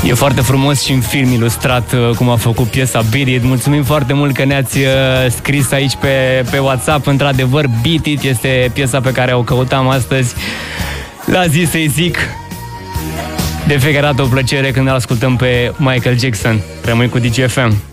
E foarte frumos și în film ilustrat cum a făcut piesa Beat It. Mulțumim foarte mult că ne-ați scris aici pe WhatsApp. Într-adevăr, Beat It este piesa pe care o căutam astăzi. La zi să-i zic, de fiecare dată o plăcere când îl ascultăm pe Michael Jackson. Rămâi cu DGFM.